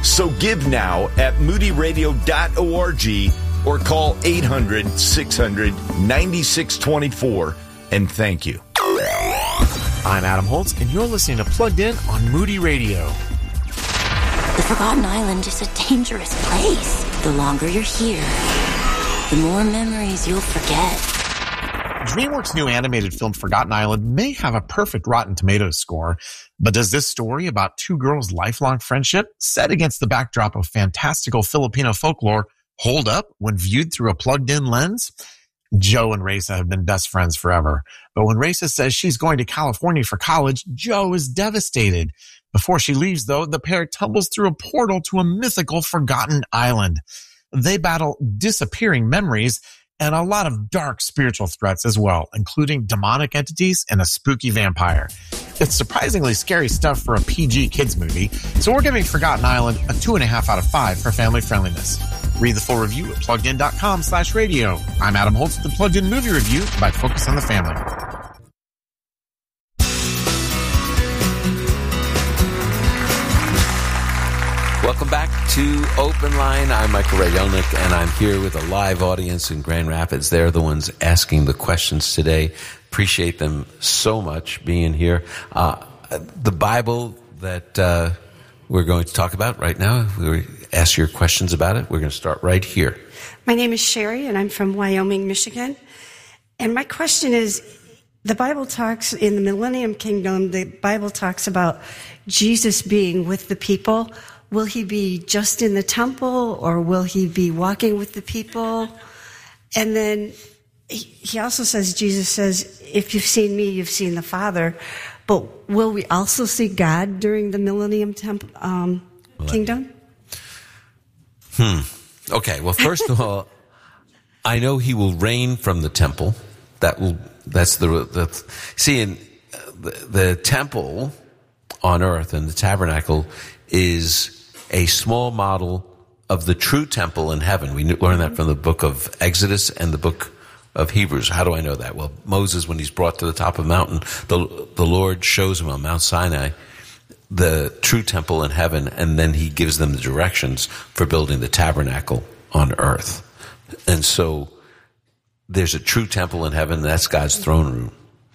So give now at moody radio dot org or call eight hundred, six hundred, ninety-six twenty-four and thank you. I'm Adam Holtz, and you're listening to Plugged In on Moody Radio. The Forgotten Island is a dangerous place. The longer you're here, the more memories you'll forget. DreamWorks' new animated film Forgotten Island may have a perfect Rotten Tomatoes score, but does this story about two girls' lifelong friendship, set against the backdrop of fantastical Filipino folklore, hold up when viewed through a plugged-in lens? Joe and Raisa have been best friends forever, but when Raisa says she's going to California for college, Joe is devastated. Before she leaves, though, the pair tumbles through a portal to a mythical forgotten island. They battle disappearing memories and a lot of dark spiritual threats as well, including demonic entities and a spooky vampire. It's surprisingly scary stuff for a P G kids movie, so we're giving Forgotten Island a two and a half out of five for family friendliness. Read the full review at pluggedin.com slash radio. I'm Adam Holtz with the Plugged In Movie Review by Focus on the Family. Welcome back to Open Line. I'm Michael Ray Yelnick, and I'm here with a live audience in Grand Rapids. They're the ones asking the questions today. Appreciate them so much being here. Uh, the Bible that uh, we're going to talk about right now, we ask your questions about it. We're going to start right here. My name is Sherry, and I'm from Wyoming, Michigan. And my question is, the Bible talks, in the Millennium Kingdom, the Bible talks about Jesus being with the people. Will he be just in the temple, or will he be walking with the people? And then he also says, Jesus says, if you've seen me, you've seen the Father. But will we also see God during the Millennium temp- um, Kingdom? Hmm. Okay, well, first of all, I know he will reign from the temple. That will, that's the, the see, in the, the temple on earth and the tabernacle is a small model of the true temple in heaven. We learn that from the book of Exodus and the book of Hebrews. How do I know that? Well, Moses, when he's brought to the top of the mountain, the, the Lord shows him on Mount Sinai the true temple in heaven, and then he gives them the directions for building the tabernacle on earth. And so there's a true temple in heaven, that's God's throne room.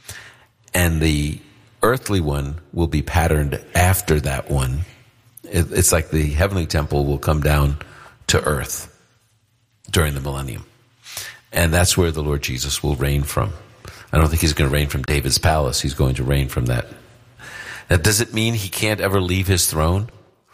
And the earthly one will be patterned after that one. It's like the heavenly temple will come down to earth during the millennium. And that's where the Lord Jesus will reign from. I don't think he's going to reign from David's palace. He's going to reign from that. Now, does it mean he can't ever leave his throne?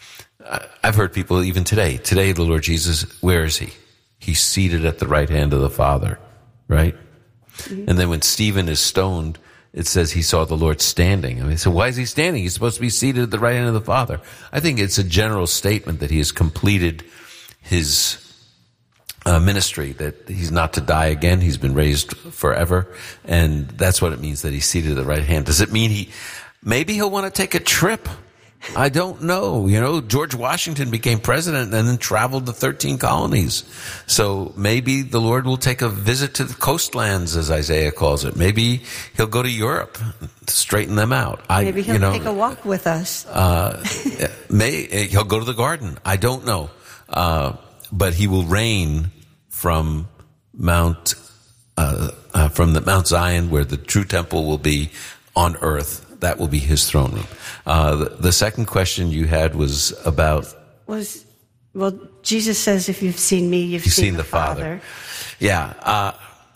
I've heard people even today. Today, the Lord Jesus, where is he? He's seated at the right hand of the Father, right? Mm-hmm. And then when Stephen is stoned, it says he saw the Lord standing. I mean, so why is he standing? He's supposed to be seated at the right hand of the Father. I think it's a general statement that he has completed his uh, ministry, that he's not to die again. He's been raised forever. And that's what it means that he's seated at the right hand. Does it mean he, maybe he'll want to take a trip? I don't know. You know, George Washington became president and then traveled to thirteen colonies. So maybe the Lord will take a visit to the coastlands, as Isaiah calls it. Maybe he'll go to Europe to straighten them out. I, maybe he'll you know, take a walk with us. Uh, may, he'll go to the garden. I don't know. Uh, but he will reign from Mount, uh, uh, from the Mount Zion, where the true temple will be on earth. That will be his throne room. Uh, the, the second question you had was about... Was, well, Jesus says, if you've seen me, you've, you've seen, seen the, the Father. Father. Yeah. Uh,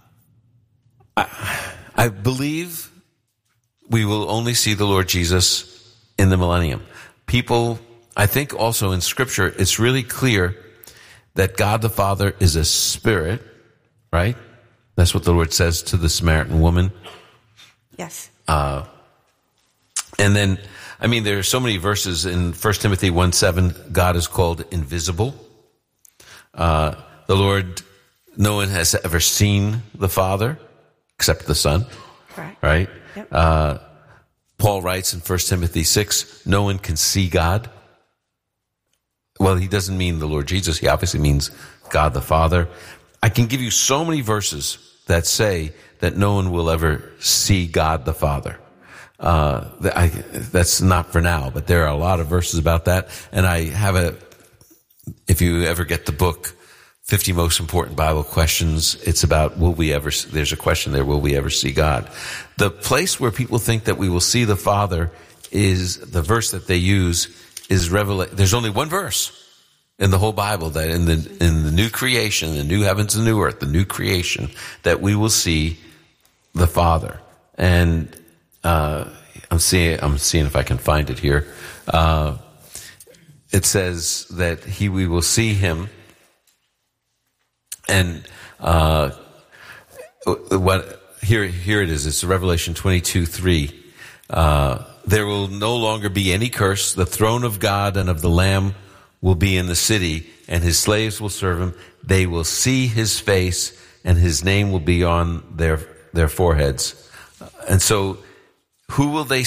I, I believe we will only see the Lord Jesus in the millennium. People, I think also in Scripture, it's really clear that God the Father is a spirit, right? That's what the Lord says to the Samaritan woman. Yes. Uh And then, I mean, there are so many verses in First Timothy one seven, God is called invisible. Uh, the Lord, no one has ever seen the Father except the Son. Right. Right? Yep. Uh, Paul writes in First Timothy six, no one can see God. Well, he doesn't mean the Lord Jesus. He obviously means God the Father. I can give you so many verses that say that no one will ever see God the Father. Uh, I, that's not for now, but there are a lot of verses about that. And I have a if you ever get the book, fifty Most Important Bible Questions, it's about, will we ever, there's a question there, will we ever see God? The place where people think that we will see the Father is, the verse that they use is Revelation. There's only one verse in the whole Bible that in the, in the new creation, the new heavens and new earth, the new creation, that we will see the Father. And, uh, I'm seeing, I'm seeing if I can find it here. Uh, it says that he, we will see him. And uh, what here here it is. It's Revelation twenty-two three. Uh, there will no longer be any curse. The throne of God and of the Lamb will be in the city, and his slaves will serve him. They will see his face, and his name will be on their their foreheads. And so, who will they